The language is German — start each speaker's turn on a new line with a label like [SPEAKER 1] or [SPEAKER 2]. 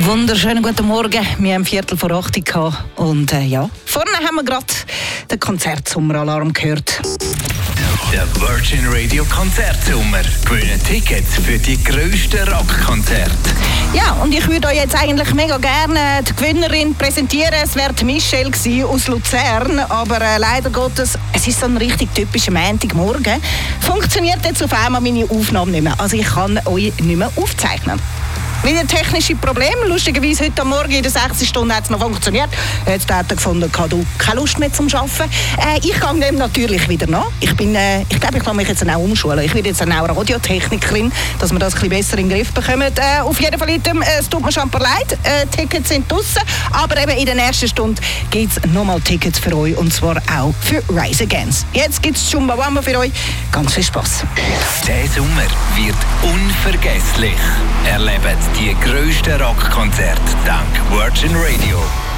[SPEAKER 1] Wunderschönen guten Morgen. Wir haben 7:45 gehabt und vorne haben wir gerade den Konzertsommeralarm gehört.
[SPEAKER 2] Der Virgin Radio Konzertsommer. Gewinnen Tickets für die grössten Rockkonzerte.
[SPEAKER 1] Ja, und ich würde euch jetzt eigentlich mega gerne die Gewinnerin präsentieren. Es wäre Michelle aus Luzern, aber leider Gottes, es ist so ein richtig typischer Montagmorgen. Funktioniert jetzt auf einmal meine Aufnahme nicht mehr. Also ich kann euch nicht mehr aufzeichnen. Wieder technische Probleme. Lustigerweise heute Morgen in der 6. Stunde hat es noch funktioniert. Jetzt hat er gefunden, du keine Lust mehr zum Arbeiten. Ich gehe dem natürlich wieder nach. Ich glaube, ich kann mich jetzt auch umschulen. Ich werde jetzt auch Radiotechnikerin, dass wir das ein bisschen besser in den Griff bekommen. Auf jeden Fall, es tut mir schon ein paar leid. Tickets sind draussen. Aber eben in der nächsten Stunde gibt es nochmal Tickets für euch. Und zwar auch für Rise Against. Jetzt gibt es Chumbawamba für euch. Ganz viel Spass.
[SPEAKER 2] Der Sommer wird unvergesslich. Erlebt die grössten Rockkonzerte dank Virgin Radio.